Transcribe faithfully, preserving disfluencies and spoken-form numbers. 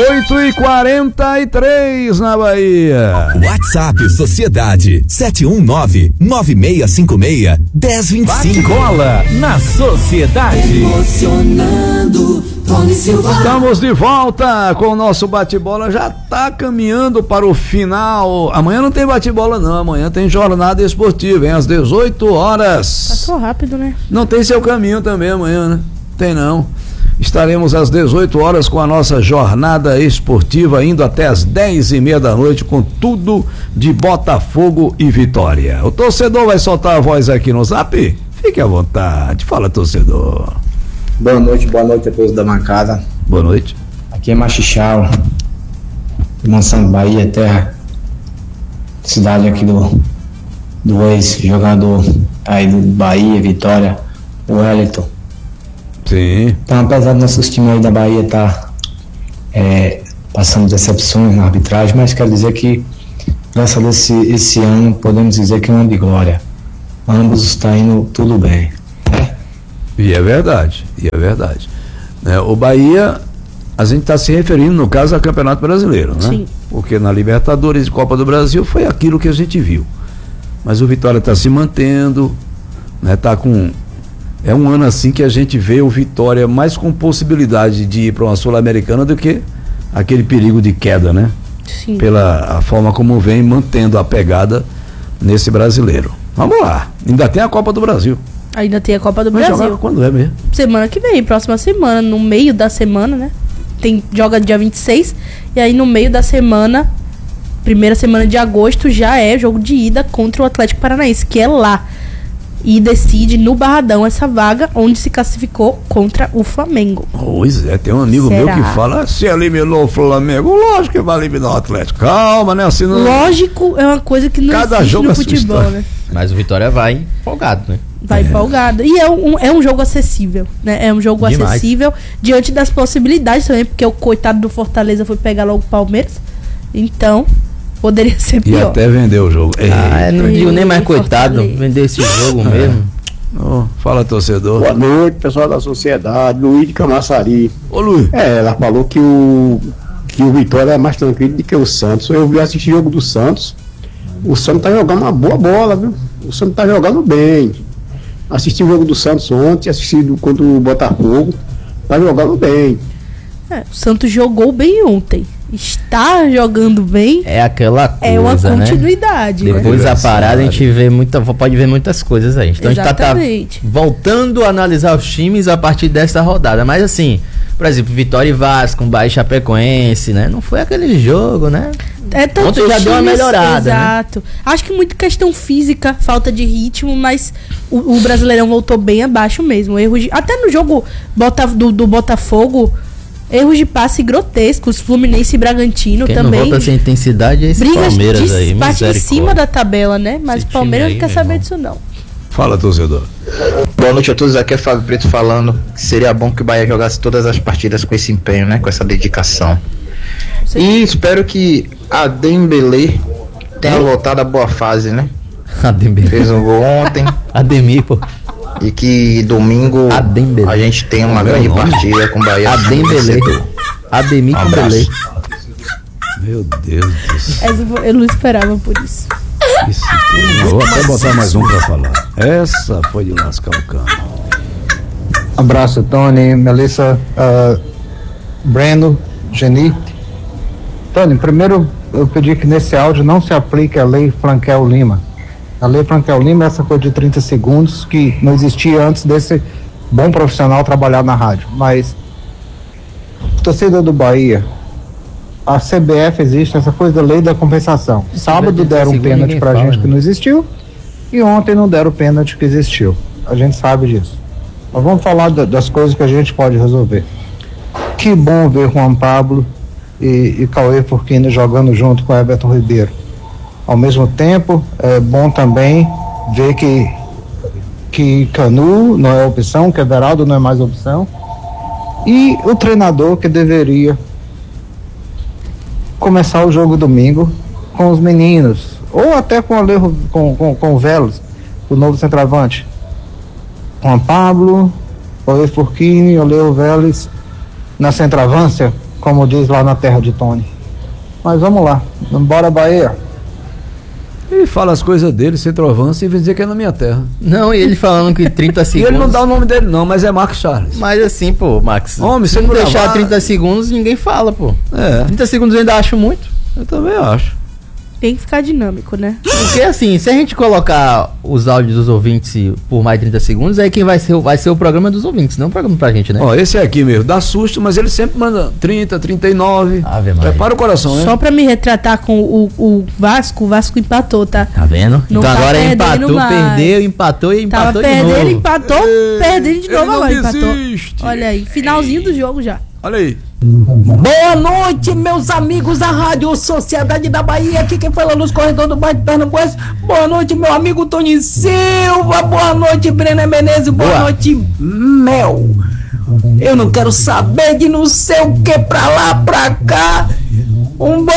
oito e quarenta e três na Bahia. WhatsApp Sociedade sete um nove, nove seis cinco seis, um zero dois cinco. Bola na Sociedade. Emocionando, Tony Silva. Estamos de volta com o nosso bate-bola. Já tá caminhando para o final. Amanhã não tem bate-bola não, amanhã tem jornada esportiva, hein? Às dezoito horas. Passou rápido, né? Não tem seu caminho também amanhã, né? Tem não. Estaremos às dezoito horas com a nossa jornada esportiva, indo até às dez e meia da noite com tudo de Botafogo e Vitória. O torcedor vai soltar a voz aqui no Zap? Fique à vontade. Fala, torcedor. Boa noite, boa noite a todos da bancada. Boa noite. Aqui é Machichal, Mansão Bahia, terra, cidade aqui do, do ex-jogador aí do Bahia, Vitória, o Wellington. Sim. Então, apesar do nosso time aí da Bahia tá é, passando decepções na arbitragem, mas quero dizer que, graças a Deus, esse, esse ano, podemos dizer que é um ano de glória. Ambos está indo tudo bem. Né? E é verdade, e é verdade. É, o Bahia, a gente está se referindo, no caso, ao Campeonato Brasileiro, né? Sim. Porque na Libertadores e Copa do Brasil foi aquilo que a gente viu. Mas o Vitória está se mantendo, né? Tá com... É um ano assim que a gente vê o Vitória mais com possibilidade de ir para uma Sul-Americana do que aquele perigo de queda, né? Sim. Pela a forma como vem mantendo a pegada nesse brasileiro. Vamos lá, ainda tem a Copa do Brasil. Ainda tem a Copa do Vai Brasil. jogar quando é mesmo? Semana que vem, próxima semana, no meio da semana, né? Tem, joga dia vinte e seis, e aí no meio da semana, primeira semana de agosto, já é jogo de ida contra o Atlético Paranaense, que é lá. E decide no Barradão essa vaga, onde se classificou contra o Flamengo. Pois é, tem um amigo Será? meu que fala, se eliminou o Flamengo, lógico que vai eliminar o Atlético. Calma, né? Assim, não... Lógico, é uma coisa que não Cada existe jogo no é sua futebol, história. né? Mas o Vitória vai empolgado, né? Vai É. empolgado. E é um, é um jogo acessível, né? É um jogo Demais. acessível diante das possibilidades também, porque o coitado do Fortaleza foi pegar logo o Palmeiras. Então, poderia ser E pior. até vendeu o jogo. Ah, eu não Eita. digo nem mais Ih, coitado, Fortaleza. vender esse jogo mesmo. Oh, fala, torcedor. Boa noite, pessoal da Sociedade, Luiz de Camaçari. Ô, Luiz. É, ela falou que o, que o Vitória é mais tranquilo do que o Santos. Eu vi assistir o jogo do Santos. O Santos tá jogando uma boa bola, viu? O Santos tá jogando bem. Assisti o jogo do Santos ontem, assisti do, contra o Botafogo. Tá jogando bem. É, o Santos jogou bem ontem. Está jogando bem. É aquela coisa, É uma né? continuidade, né? Depois da parada a gente vê muita, pode ver muitas coisas aí. Então a gente tá, tá Exatamente. voltando a analisar os times a partir dessa rodada. Mas assim, por exemplo, Vitória e Vasco, Bahia e Chapecoense, né? Não foi aquele jogo, né? É tanto Ontem já deu uma times- melhorada, né? Exato. Acho que muito questão física, falta de ritmo, mas o, o Brasileirão voltou bem abaixo mesmo. Erros de, até no jogo Bota, do, do Botafogo, erros de passe grotescos. Fluminense e Bragantino Quem também. não volta sem intensidade é esse Brigas Palmeiras de aí, parte em cima misericórdia. da tabela, né? Mas Esse o Palmeiras time não aí, quer meu saber irmão. disso, não. Fala, torcedor. Boa noite a todos, aqui é Fábio Preto falando que seria bom que o Bahia jogasse todas as partidas com esse empenho, né? Com essa dedicação. E espero que a Dembélé tenha voltado a boa fase, né? Ademir. Fez um gol ontem Ademir, pô. e que domingo A Dembélé. a gente tenha uma Meu grande nome? partida com o Bahia. Adembelé. vencedor. Ademir Um com Belé. abraço. Meu Deus do céu. Essa eu- Eu não esperava por isso. Isso, eu vou até botar mais um pra falar. Essa foi de lascar o cano. Abraço, Tony, Melissa, uh, Breno, Geni. Tony, primeiro eu pedi que nesse áudio não se aplique a lei Frankel Lima. A lei Frankel Lima é essa coisa de trinta segundos que não existia antes desse bom profissional trabalhar na rádio. Mas, torcida do Bahia, a C B F existe essa coisa da lei da compensação. Sábado deram um segundo, pênalti ninguém pra fala, gente né? que não existiu e ontem não deram o pênalti que existiu. A gente sabe disso. Mas vamos falar da- das coisas que a gente pode resolver. Que bom ver Juan Pablo e, e Cauê Furquini jogando junto com Everton Ribeiro. Ao mesmo tempo, é bom também ver que, que Canu não é opção, que Everaldo não é mais opção. E o treinador que deveria começar o jogo domingo com os meninos, ou até com o Alejo, com, com, com o Vélez, o novo centroavante. Juan Pablo, Cauê Furquini, Alejo Vélez na centroavância, como diz lá na terra de Tony. Mas vamos lá, bora Bahia. Ele fala as coisas dele, centroavança, e vem dizer que é na minha terra. Não, e ele falando que trinta E segundos... ele não dá o nome dele não, mas é Marcos Charles. Mas assim, pô, Max, Homem, se você não não deixar gravar- trinta segundos, ninguém fala, pô. É, trinta segundos eu ainda acho muito. eu também acho. Tem que ficar dinâmico, né? Porque assim, se a gente colocar os áudios dos ouvintes por mais de trinta segundos, aí quem vai ser, o- vai ser o programa dos ouvintes, não o programa pra gente, né? Ó, esse aqui mesmo, dá susto, mas ele sempre manda trinta, trinta e nove. Ave Maria. Prepara o coração, né? Só pra me retratar com o, o Vasco, o Vasco empatou, tá? Tá vendo? Não então tá agora perdendo empatou, mais. perdeu, empatou e Tava empatou de perdendo, novo. empatou, perdendo de Ele novo não agora, empatou. desiste. Olha aí, finalzinho do jogo já. Olha aí. Boa noite, meus amigos da Rádio Sociedade da Bahia. Aqui quem fala nos corredores do bairro de Pernambuco. Boa noite, meu amigo Tony Silva. Boa noite, Brena Menezes. Boa, Boa. noite, Mel. Eu não quero saber de não sei o que pra lá, pra cá. Um